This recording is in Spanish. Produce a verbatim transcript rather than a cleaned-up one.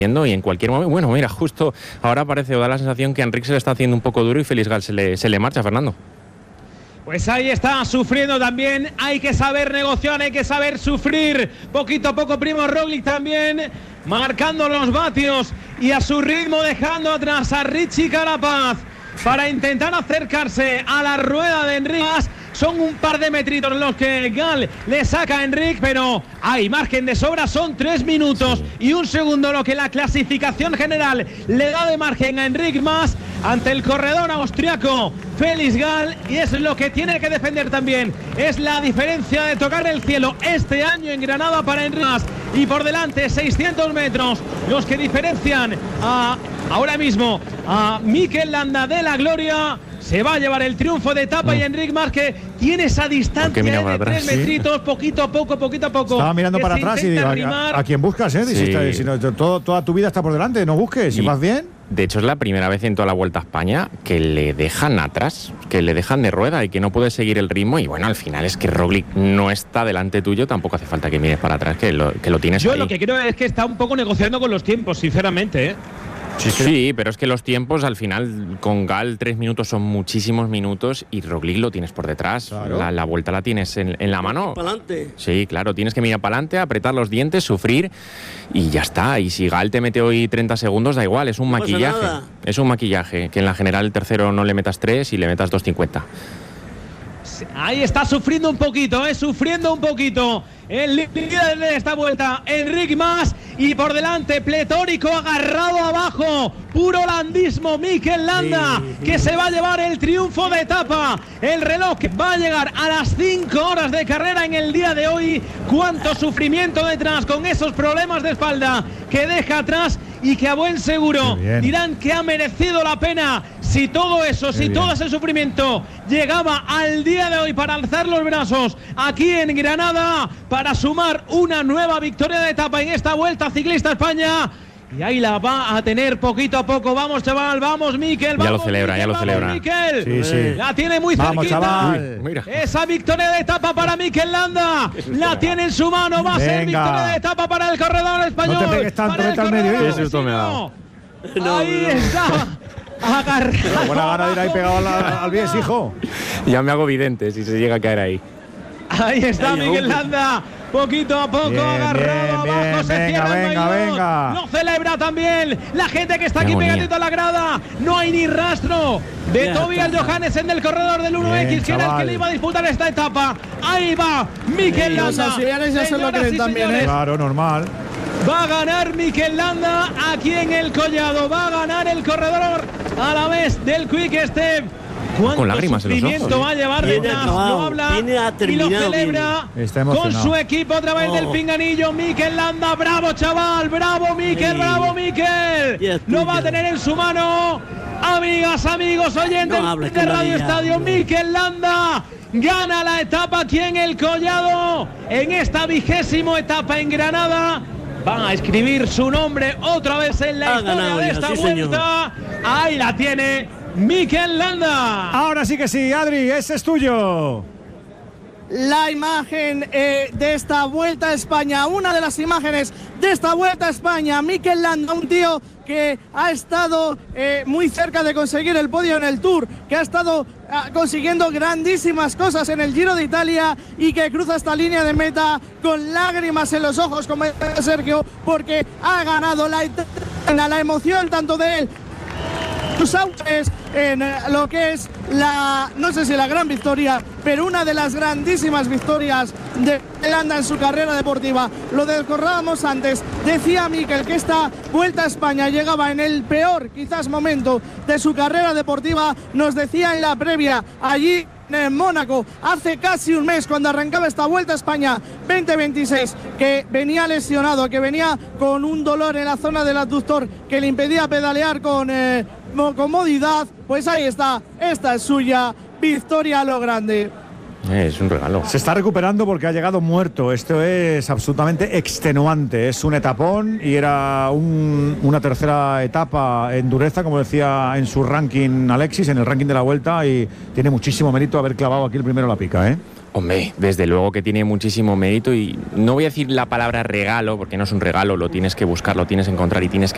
y en cualquier momento, bueno, mira, justo ahora parece o da la sensación que a Enric se le está haciendo un poco duro y Félix Gall se le, se le marcha, Fernando. Pues ahí está, sufriendo también. Hay que saber negociar, hay que saber sufrir. Poquito a poco Primo Roglic también, marcando los vatios y a su ritmo dejando atrás a Richie Carapaz para intentar acercarse a la rueda de Enric. Son un par de metritos los que Gall le saca a Enric, pero hay margen de sobra, son tres minutos sí. y un segundo lo que la clasificación general le da de margen a Enric Mas ante el corredor austriaco Félix Gall, y es lo que tiene que defender también, es la diferencia de tocar el cielo este año en Granada para Enric Mas, y por delante seiscientos metros los que diferencian a, ahora mismo a Mikel Landa de la Gloria. Se va a llevar el triunfo de etapa mm. y Enric Mas, que tiene esa distancia de tres ¿Sí? metritos, poquito a poco, poquito a poco. Estaba mirando para atrás y digo, a, a quién buscas, ¿eh? Sí. Si, está, si no, todo, toda tu vida está por delante, no busques, si vas bien. De hecho, es la primera vez en toda la Vuelta a España que le dejan atrás, que le dejan de rueda y que no puede seguir el ritmo. Y bueno, al final es que Roglic no está delante tuyo, tampoco hace falta que mires para atrás, que lo, que lo tienes Yo ahí. Lo que creo es que está un poco negociando con los tiempos, sinceramente, ¿eh? Sí, sí, pero es que los tiempos al final con Gall tres minutos son muchísimos minutos y Roglic lo tienes por detrás. Claro. La, la vuelta la tienes en, en la mano. Para adelante. Sí, claro, tienes que mirar para adelante, apretar los dientes, sufrir y ya está. Y si Gall te mete hoy treinta segundos, da igual, es un no maquillaje. Pasa nada. Es un maquillaje, que en la general el tercero no le metas tres y le metas dos cincuenta. Ahí está sufriendo un poquito, eh, sufriendo un poquito el líder de esta vuelta, Enric Mas, y por delante pletórico, agarrado abajo, puro holandismo, Mikel Landa, sí, sí. que se va a llevar el triunfo de etapa. El reloj va a llegar a las cinco horas de carrera en el día de hoy. Cuánto sufrimiento detrás con esos problemas de espalda que deja atrás y que a buen seguro dirán que ha merecido la pena. Si todo eso, Qué si bien. todo ese sufrimiento llegaba al día de hoy para alzar los brazos aquí en Granada, para sumar una nueva victoria de etapa en esta Vuelta Ciclista España. Y ahí la va a tener poquito a poco. Vamos, chaval, vamos, Mikel. Ya vamos, lo celebra, Mikel, ya lo vamos, celebra. Mikel. Sí, sí. La tiene muy vamos, cerquita. Chaval. Uy, mira. Esa victoria de etapa para Mikel Landa. La tiene en su mano. Va a ser victoria de etapa para el corredor español. No te pegues tanto, vete al medio. Qué susto me ha dado. No, ahí no, está. Agarrado. Pero buena gana de ir ahí pegado al, al bies, hijo. Ya me hago vidente si se llega a caer ahí. Ahí está Mikel Landa, poquito a poco, bien, agarrado bien, abajo, bien, se venga, cierra venga, el venga. Lo celebra también la gente que está aquí pegadito a la grada. No hay ni rastro de ya, Tobias Johannesen del corredor del uno equis, que era el que le iba a disputar esta etapa. Ahí va Mikel Landa. Los auxiliares ya se lo creen también, ¿eh? Claro, normal. Va a ganar Mikel Landa aquí en el Collado. Va a ganar el corredor a la vez del Quick Step. Con lágrimas en los ojos. Va a llevar detrás, lo habla y lo celebra con su equipo a través oh. del pinganillo. Mikel Landa, bravo chaval, bravo Mikel, sí. bravo Mikel. Lo va a tener en su mano. Amigas, amigos, oyentes no de Radio Estadio, Mikel Landa gana la etapa aquí en el Collado, en esta vigésima etapa en Granada. Va a escribir su nombre otra vez en la ha historia de esta sí, vuelta. Señor. Ahí la tiene Mikel Landa. Ahora sí que sí, Adri, ese es tuyo. La imagen eh, de esta Vuelta a España, una de las imágenes de esta Vuelta a España, Mikel Landa, un tío que ha estado eh, muy cerca de conseguir el podio en el Tour, que ha estado eh, consiguiendo grandísimas cosas en el Giro de Italia y que cruza esta línea de meta con lágrimas en los ojos, como Sergio, porque ha ganado la, la emoción tanto de él, sus autos en lo que es la, no sé si la gran victoria, pero una de las grandísimas victorias de Landa en su carrera deportiva. Lo recordábamos antes, decía Mikel que esta Vuelta a España llegaba en el peor quizás momento de su carrera deportiva. Nos decía en la previa allí en Mónaco hace casi un mes, cuando arrancaba esta Vuelta a España veinte veintiséis, que venía lesionado, que venía con un dolor en la zona del abductor que le impedía pedalear con eh, comodidad. Pues ahí está, esta es suya, victoria a lo grande. Es un regalo. Se está recuperando porque ha llegado muerto. Esto es absolutamente extenuante. Es un etapón y era un, una tercera etapa en dureza, como decía en su ranking Alexis, en el ranking de la Vuelta, y tiene muchísimo mérito haber clavado aquí el primero la pica, ¿eh? Hombre, desde luego que tiene muchísimo mérito, y no voy a decir la palabra regalo, porque no es un regalo, lo tienes que buscar, lo tienes que encontrar y tienes que